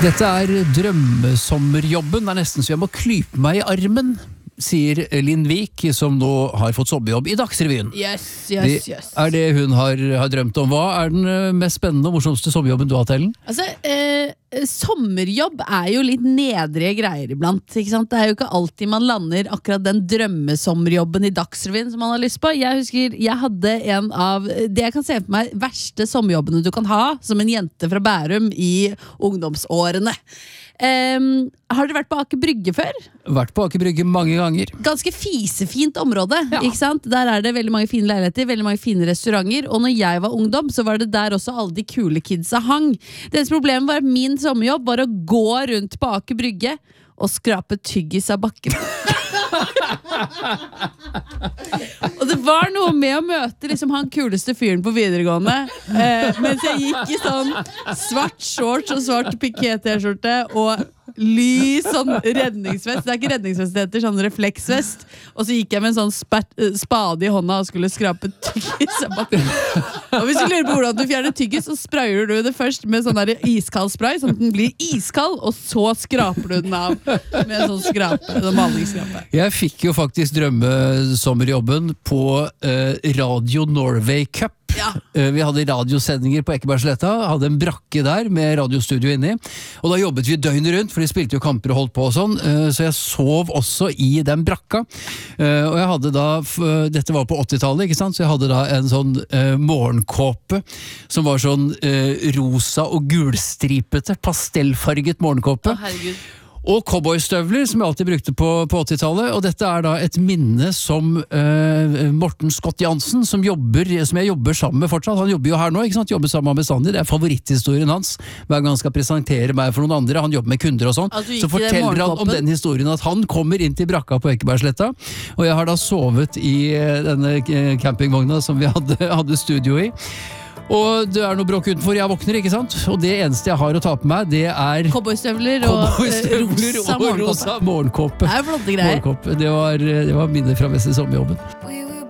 Dette drømmesommerjobben. Det nesten så jeg må klype meg I armen, sier Linn Vik, som nå har fått sommerjobb I Dagsrevyen. Yes. Det hun har drømt om. Hva den mest spennende og morsomste sommerjobben du har hatt, Ellen? Altså, sommerjobb jo litt nedrige greier iblant, ikke sant? Det jo ikke alltid man lander akkurat den drømmesommerjobben I Dagsrevyen som man har lyst på. Jeg husker, jeg hadde en av det jeg kan se for meg verste sommerjobbene du kan ha som en jente fra Bærum I ungdomsårene. Har dere vært på Aker Brygge før? Vært på Aker Brygge mange ganger. Ganske fisefint område, Ja. ikke sant? Der det veldig mange fine leiligheter, veldig mange fine restauranter, og når jeg var ungdom, så var det der også alle de kule kidsa hang. Deres problem var at min sommerjobb var å gå rundt på Aker Brygge og skrape tyggis av bakken. Og det var noe med å møte liksom han kuleste fyren på videregående mens jeg gikk I sånn svart shorts og svart piké-t-skjorte og lys sånn redningsvest. Det ikke redningsvest, det heter sånn refleksvest. Og så gikk jeg med en sånn spade I hånda og skulle skrape tyggis av bakken. Og hvis du lurer på hvordan du fjerner tyggis, så sprayer du det først med sånn der iskald spray, sånn at den blir iskald, og så skraper du den av med en sånn skrape, en malingsskrape. Jeg fikk jo faktisk drømmesommerjobben på Radio Norway Cup. Ja. Vi hadde radiosendinger på Ekebergsletta, hadde en brakke der med radiostudio inni, og da jobbet vi døgnet rundt, for de spilte jo kamper og holdt på og sånn, så jeg sov også I den brakka, og jeg hadde da, dette var på 80-tallet, ikke sant, så jeg hadde da en sånn morgenkåpe, som var sånn rosa og gulstripete, pastellfarget morgenkåpe. Å, herregud. Og cowboystøvler, som jeg alltid brukte på 80-tallet, og dette da et minne som Morten Scott Jansen, som jeg jobber sammen med fortsatt, han jobber jo her nå, ikke sant, jobber sammen med bestandig, det favoritthistorien hans, hver gang han skal presentere meg for noen andre, han jobber med kunder og sånn, så forteller han om den historien at han kommer inn til brakka på Ekebergsletta, og jeg har da sovet I denne campingvogna som vi hadde studio I, og det noe bråk utenfor, jeg våkner, ikke sant? Og det eneste jeg har å ta på meg, det Cowboystøvler og rosa morgenkåpe. morgenkåpe. Det flotte greier. Det var minnet fra beste sommerjobben.